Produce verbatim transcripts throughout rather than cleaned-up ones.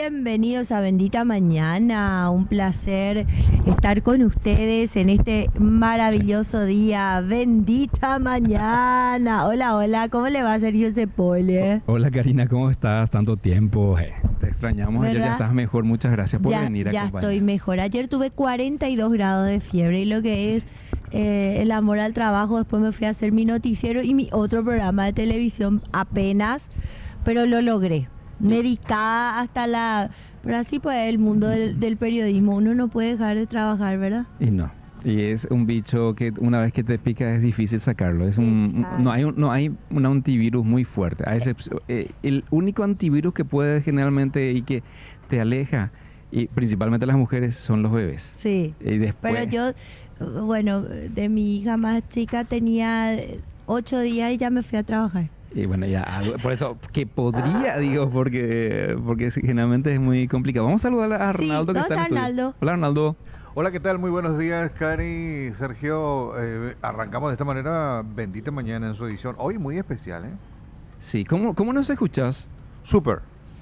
bienvenidos a Bendita Mañana. Un placer estar con ustedes en este maravilloso día. Bendita Mañana. Hola, hola, ¿cómo le va, Sergio Sepole? Hola, Karina, ¿cómo estás? Tanto tiempo. Eh, te extrañamos. ¿verdad? Ayer ya estás mejor. Muchas gracias por ya, venir a Ya acompañar. estoy mejor. Ayer tuve cuarenta y dos grados de fiebre y lo que es eh, el amor al trabajo. Después me fui a hacer mi noticiero y mi otro programa de televisión apenas, pero lo logré. Medicada hasta la... Pero así pues el mundo del, del periodismo, uno no puede dejar de trabajar, ¿verdad? Y no. Y es un bicho que una vez que te pica es difícil sacarlo. Es un, no hay un, no hay un antivirus muy fuerte. A excepción, eh, el único antivirus que puede generalmente y que te aleja, y principalmente las mujeres, son los bebés. Sí. Y después, Pero yo, bueno, de mi hija más chica tenía ocho días y ya me fui a trabajar. Y bueno, ya, algo- por eso, que podría, digo, porque porque sí, generalmente es muy complicado. Vamos a saludar a Sí, Arnaldo, que ¿dónde está en está estudio. Arnaldo? Hola, Arnaldo. Hola, ¿qué tal? Muy buenos días, Cari, Sergio. Eh, arrancamos de esta manera Bendita Mañana en su edición. Hoy muy especial, ¿eh? Sí, ¿cómo, cómo nos escuchas? Súper.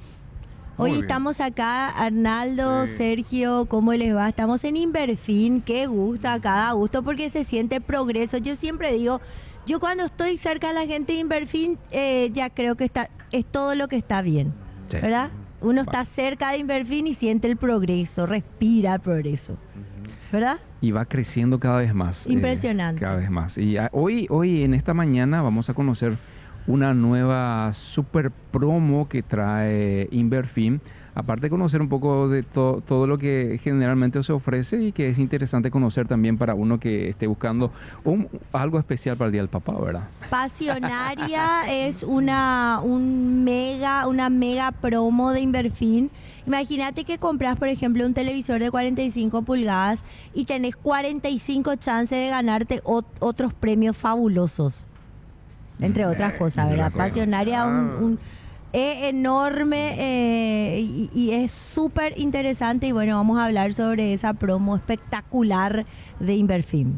Muy Hoy bien. estamos acá, Arnaldo, Sí. Sergio, ¿cómo les va? Estamos en Inverfin, qué gusto, a cada gusto, porque se siente progreso. Yo siempre digo, yo cuando estoy cerca de la gente de Inverfin, eh, ya creo que está, es todo lo que está bien, Sí. ¿verdad? Uno está cerca de Inverfin y siente el progreso, respira el progreso, ¿verdad? Y va creciendo cada vez más. eh, Impresionante. cada vez más. Y ah, hoy, hoy, en esta mañana, vamos a conocer una nueva super promo que trae Inverfin. Aparte de conocer un poco de to- todo lo que generalmente se ofrece y que es interesante conocer también para uno que esté buscando un- algo especial para el Día del Papá, ¿verdad? Pasionaria es una, un mega, una mega promo de Inverfin. Imagínate que compras, por ejemplo, un televisor de cuarenta y cinco pulgadas y tenés cuarenta y cinco chances de ganarte ot- otros premios fabulosos. Entre otras cosas, entre ¿verdad? otras cosas. Pasionaria un, un- es enorme eh, y, y es súper interesante. Y bueno, vamos a hablar sobre esa promo espectacular de Inverfin.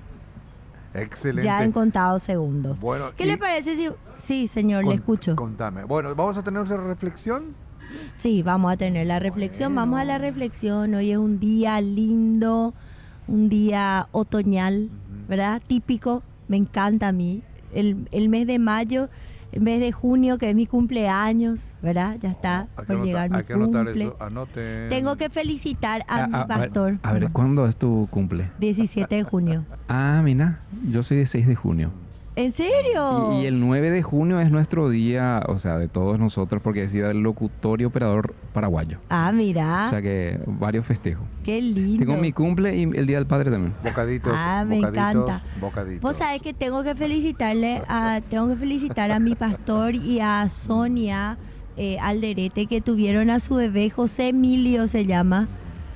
Excelente. Ya en contados segundos. Bueno, ¿Qué y- le parece si... Sí, señor, le Con- escucho. Contame. Bueno, vamos a tener otra reflexión. Sí, vamos a tener la reflexión. Bueno. Vamos a la reflexión. Hoy es un día lindo, un día otoñal, ¿verdad? Típico. Me encanta a mí. El, el mes de mayo, el mes de junio, que es mi cumpleaños, ¿verdad? Ya está Hay que por anotar- llegar mi hay que anotar cumple. eso. Anoten. Tengo que felicitar a Ah, mi ah, a ver- pastor. A ver, ¿cuándo es tu cumple? diecisiete de junio. Ah, mira, yo soy de seis de junio. ¿En serio? Y, y el nueve de junio es nuestro día, o sea, de todos nosotros, porque es día del locutor y operador paraguayo. Ah, mira, O sea que varios festejos. qué lindo. Tengo mi cumple y el día del padre también. Bocaditos. Ah, me bocaditos, encanta. Bocaditos. Vos sabés que tengo que felicitarle a, tengo que felicitar a mi pastor y a Sonia eh, Alderete, que tuvieron a su bebé, José Emilio se llama.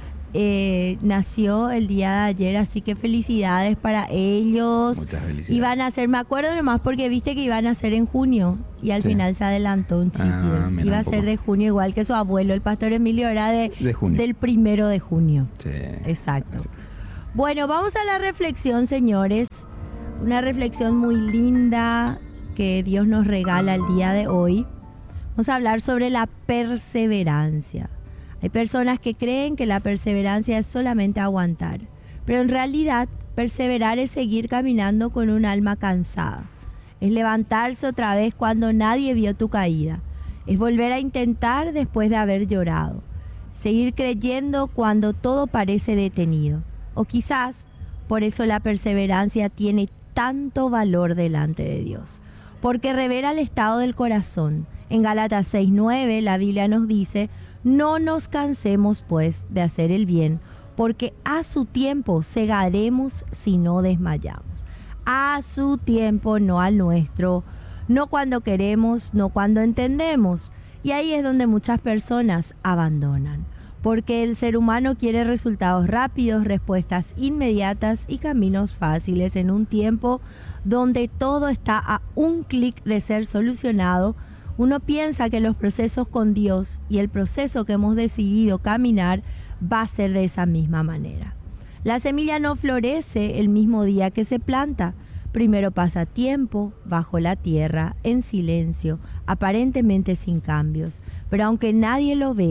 Eh, nació el día de ayer, así que felicidades para ellos. Muchas felicidades. Iban a ser, me acuerdo nomás porque viste que iban a ser en junio y al Sí. final se adelantó un chiqui. Ah, mira, Iba un a ser poco. de junio igual que su abuelo, el pastor Emilio era de, De junio. del primero de junio. Sí. Exacto. Bueno, vamos a la reflexión, señores. Una reflexión muy linda que Dios nos regala el día de hoy. Vamos a hablar sobre la perseverancia. Hay personas que creen que la perseverancia es solamente aguantar, pero en realidad perseverar es seguir caminando con un alma cansada. Es levantarse otra vez cuando nadie vio tu caída. Es volver a intentar después de haber llorado. Seguir creyendo cuando todo parece detenido. O quizás por eso la perseverancia tiene tanto valor delante de Dios. Porque revela el estado del corazón. En Gálatas seis nueve la Biblia nos dice: no nos cansemos pues de hacer el bien, porque a su tiempo segaremos si no desmayamos. A su tiempo, no al nuestro, no cuando queremos, no cuando entendemos. Y ahí es donde muchas personas abandonan, porque el ser humano quiere resultados rápidos, respuestas inmediatas y caminos fáciles en un tiempo donde todo está a un clic de ser solucionado. Uno piensa que los procesos con Dios y el proceso que hemos decidido caminar va a ser de esa misma manera. La semilla no florece el mismo día que se planta. Primero pasa tiempo bajo la tierra, en silencio, aparentemente sin cambios. Pero aunque nadie lo vea,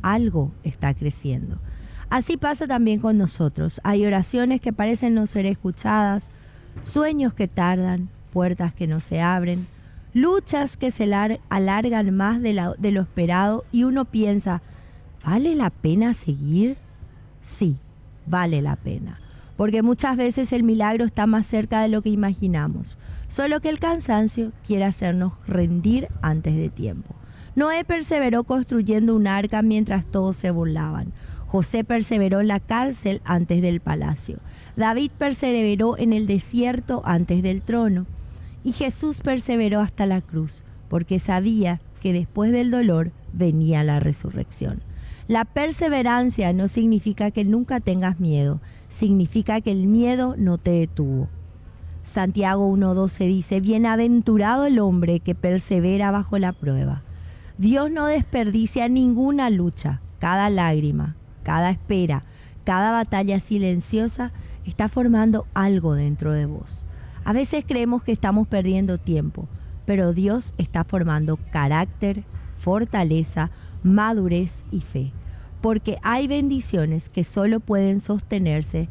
algo está creciendo. Así pasa también con nosotros. Hay oraciones que parecen no ser escuchadas, sueños que tardan, puertas que no se abren, luchas que se lar- alargan más de, la- de lo esperado y uno piensa, ¿vale la pena seguir? Sí, vale la pena, porque muchas veces el milagro está más cerca de lo que imaginamos, solo que el cansancio quiere hacernos rendir antes de tiempo. Noé perseveró construyendo un arca mientras todos se burlaban. José perseveró en la cárcel antes del palacio. David perseveró en el desierto antes del trono. Y Jesús perseveró hasta la cruz, porque sabía que después del dolor venía la resurrección. La perseverancia no significa que nunca tengas miedo, significa que el miedo no te detuvo. Santiago uno doce dice, bienaventurado el hombre que persevera bajo la prueba. Dios no desperdicia ninguna lucha, cada lágrima, cada espera, cada batalla silenciosa está formando algo dentro de vos. A veces creemos que estamos perdiendo tiempo, pero Dios está formando carácter, fortaleza, madurez y fe, porque hay bendiciones que solo pueden sostenerse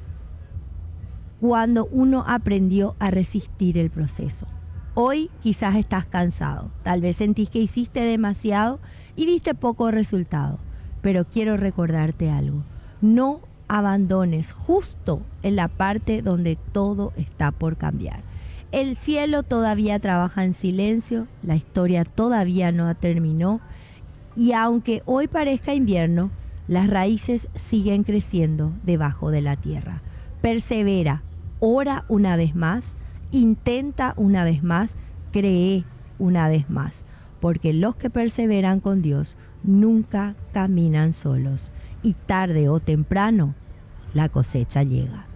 cuando uno aprendió a resistir el proceso. Hoy quizás estás cansado, tal vez sentís que hiciste demasiado y viste poco resultado, pero quiero recordarte algo, no abandones justo en la parte donde todo está por cambiar. El cielo todavía trabaja en silencio, la historia todavía no terminó y aunque hoy parezca invierno, las raíces siguen creciendo debajo de la tierra. Persevera, ora una vez más, intenta una vez más, cree una vez más, porque los que perseveran con Dios nunca caminan solos y tarde o temprano la cosecha llega.